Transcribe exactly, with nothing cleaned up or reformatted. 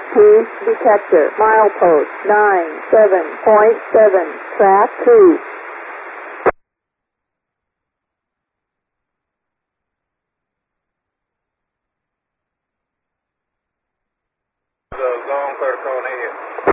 Two detector, milepost nine seven point seven, track two. The zone clear to cone ahead.